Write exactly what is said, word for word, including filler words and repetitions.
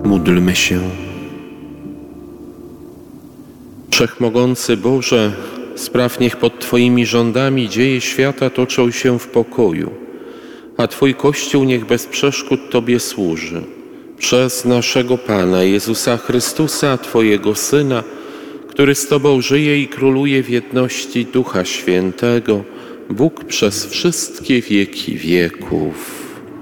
Módlmy się. Wszechmogący Boże, spraw, niech pod Twoimi rządami dzieje świata toczą się w pokoju, a Twój Kościół niech bez przeszkód Tobie służy. Przez naszego Pana Jezusa Chrystusa, Twojego Syna, który z Tobą żyje i króluje w jedności Ducha Świętego, Bóg przez wszystkie wieki wieków.